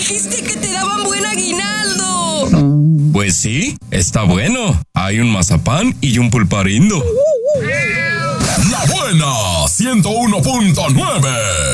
Dijiste que te daban buen aguinaldo. Pues sí, está bueno. Hay un mazapán y un pulparindo. La Buena 101.9